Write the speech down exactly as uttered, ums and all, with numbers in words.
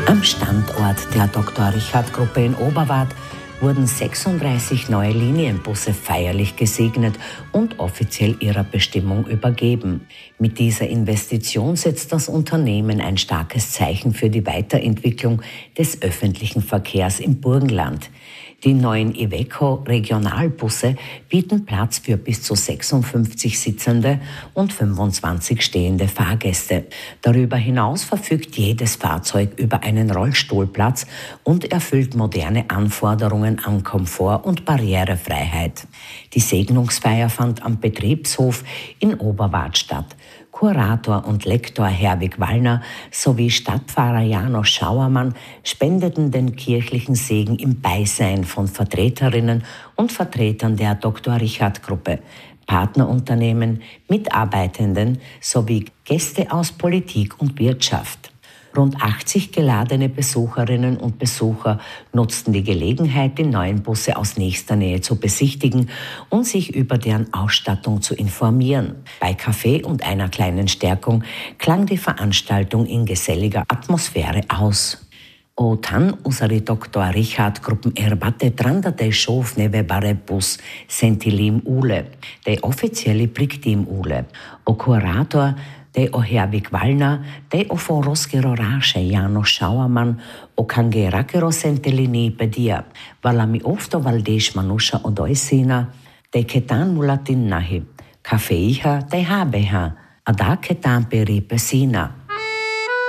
Am Standort der Doktor Richard Gruppe in Oberwart wurden sechsunddreißig neue Linienbusse feierlich gesegnet und offiziell ihrer Bestimmung übergeben. Mit dieser Investition setzt das Unternehmen ein starkes Zeichen für die Weiterentwicklung des öffentlichen Verkehrs im Burgenland. Die neuen Iveco-Regionalbusse bieten Platz für bis zu sechsundfünfzig sitzende und fünfundzwanzig stehende Fahrgäste. Darüber hinaus verfügt jedes Fahrzeug über einen Rollstuhlplatz und erfüllt moderne Anforderungen an Komfort und Barrierefreiheit. Die Segnungsfeier fand am Betriebshof in Oberwart statt. Kurator und Lektor Herwig Wallner sowie Stadtpfarrer Janos Schauermann spendeten den kirchlichen Segen im Beisein von Vertreterinnen und Vertretern der Doktor Richard Gruppe, Partnerunternehmen, Mitarbeitenden sowie Gäste aus Politik und Wirtschaft. Rund achtzig geladene Besucherinnen und Besucher nutzten die Gelegenheit, die neuen Busse aus nächster Nähe zu besichtigen und sich über deren Ausstattung zu informieren. Bei Kaffee und einer kleinen Stärkung klang die Veranstaltung in geselliger Atmosphäre aus. O tan usari Doktor Richard Gruppen erbate trandate šovneve bare bus sentilim ule, de offizielle Priktim ule. O Kurator de o Herwig Wallner, de o foroskero raše Janos Schauermann, o kangerakero sentelini pedia, valami ofto valdeš manusha odoisina, de ketan mulatin nahi, kafeiha de habeha, ada ketan peri pesina.